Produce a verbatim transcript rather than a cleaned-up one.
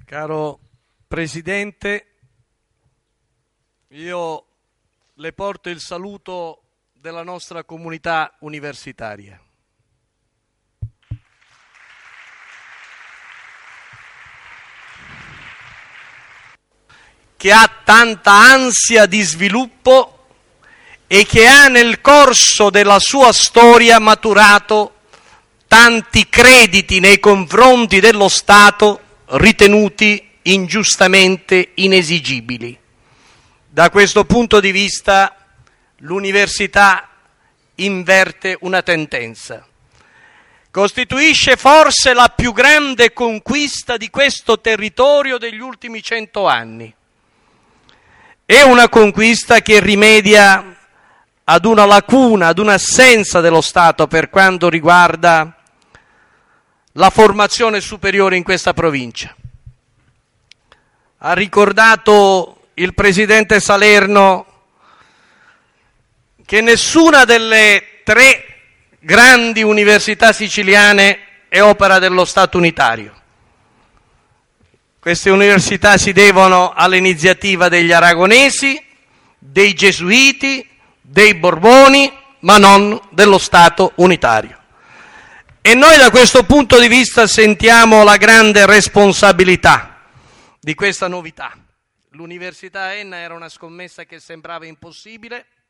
Caro Presidente, io le porto il saluto della nostra comunità universitaria. Che ha tanta ansia di sviluppo e che ha nel corso della sua storia maturato tanti crediti nei confronti dello Stato ritenuti ingiustamente inesigibili. Da questo punto di vista l'università inverte una tendenza. Costituisce forse la più grande conquista di questo territorio degli ultimi cento anni. È una conquista che rimedia ad una lacuna, ad un'assenza dello Stato per quanto riguarda la formazione superiore in questa provincia. Ha ricordato il Presidente Salerno che nessuna delle tre grandi università siciliane è opera dello Stato unitario. Queste università si devono all'iniziativa degli aragonesi, dei gesuiti, dei Borboni, ma non dello Stato unitario. E noi da questo punto di vista sentiamo la grande responsabilità di questa novità. L'Università Enna era una scommessa che sembrava impossibile,